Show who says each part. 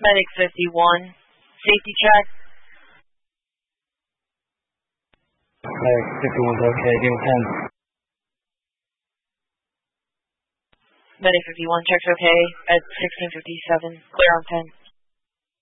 Speaker 1: Medic 51, safety check.
Speaker 2: Medic 51's okay, give me 10.
Speaker 1: Medic 51 checks okay at 1657, clear on 10.